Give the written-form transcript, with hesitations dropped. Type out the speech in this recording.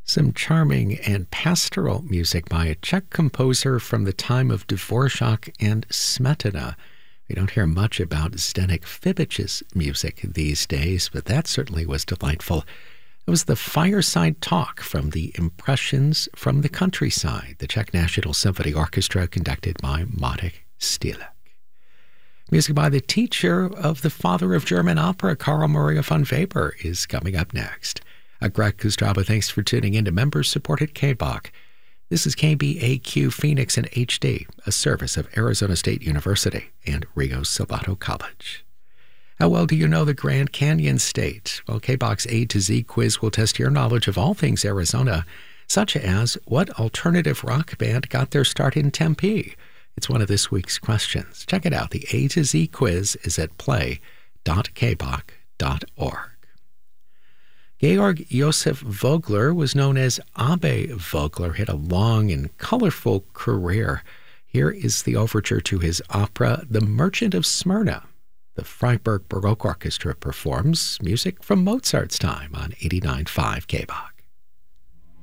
Some charming and pastoral music by a Czech composer from the time of Dvorak and Smetana. We don't hear much about Zdeněk Fibich's music these days, but that certainly was delightful. It was the Fireside Talk from the Impressions from the Countryside, the Czech National Symphony Orchestra conducted by Marek Stýlek. Music by the teacher of the father of German opera, Carl Maria von Weber, is coming up next. Greg Kustraba, thanks for tuning in to members-supported KBOK. This is KBAQ Phoenix in HD, a service of Arizona State University and Rio Salado College. How well do you know the Grand Canyon State? Well, KBOK's A to Z quiz will test your knowledge of all things Arizona, such as what alternative rock band got their start in Tempe? It's one of this week's questions. Check it out. The A to Z quiz is at play.kbok.org. Georg Josef Vogler was known as Abe Vogler, had a long and colorful career. Here is the overture to his opera, The Merchant of Smyrna. The Freiburg Baroque Orchestra performs music from Mozart's time on 89.5 KBOK.